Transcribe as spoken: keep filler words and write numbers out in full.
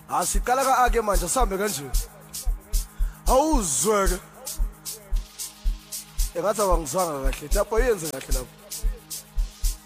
Asiqala ka ake manje sambe kanje. Awuzweke. Engathi awangizwanga kahle. Lapho yenze kahle lapho.